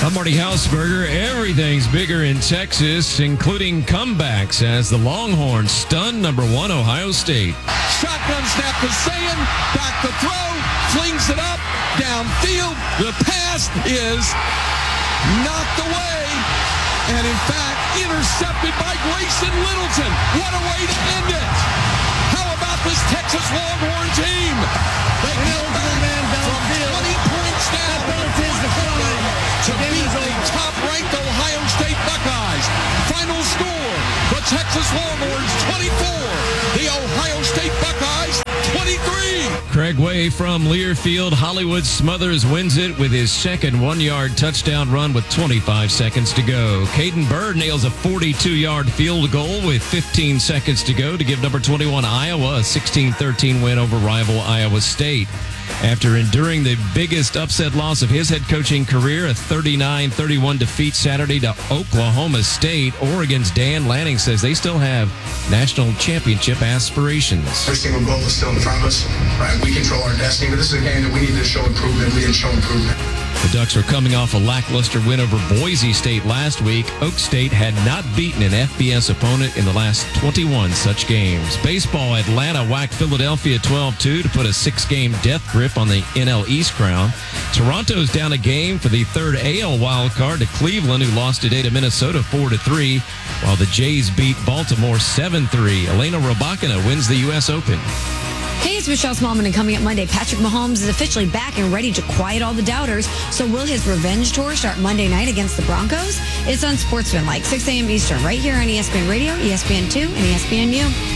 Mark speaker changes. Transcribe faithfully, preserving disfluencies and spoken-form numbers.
Speaker 1: I'm Marty Hausberger. Everything's bigger in Texas, including comebacks as the Longhorns stun number one Ohio State.
Speaker 2: Shotgun snap to Sayin, back to throw, flings it up, downfield. The pass is knocked away, and in fact, intercepted by Grayson Littleton. What a way to end it. How about this Texas Longhorn team? They come back from twenty points down to beat the top-ranked Ohio State Buckeyes. Final score, the Texas Longhorns twenty-four, the Ohio State Buckeyes twenty-three.
Speaker 1: Craig Way from Learfield. Hollywood Smothers wins it with his second one-yard touchdown run with twenty-five seconds to go. Caden Bird nails a forty-two-yard field goal with fifteen seconds to go to give number twenty-one Iowa a sixteen thirteen win over rival Iowa State. After enduring the biggest upset loss of his head coaching career, a thirty-nine thirty-one defeat Saturday to Oklahoma State, Oregon's Dan Lanning says they still have national championship aspirations.
Speaker 3: Every single goal is still in front of us, right? We control our destiny, but this is a game that we need to show improvement. We didn't show improvement.
Speaker 1: The Ducks are coming off a lackluster win over Boise State last week. Oak State had not beaten an F B S opponent in the last twenty-one such games. Baseball, Atlanta whacked Philadelphia twelve two to put a six-game death grip on the N L East crown. Toronto's down a game for the third A L wildcard to Cleveland, who lost today to Minnesota four to three, while the Jays beat Baltimore seven three. Elena Rybakina wins the U S Open.
Speaker 4: Hey, it's Michelle Smallman, and coming up Monday, Patrick Mahomes is officially back and ready to quiet all the doubters. So will his revenge tour start Monday night against the Broncos? It's on Sportsman, like six a.m. Eastern, right here on E S P N Radio, E S P N two, and E S P N U.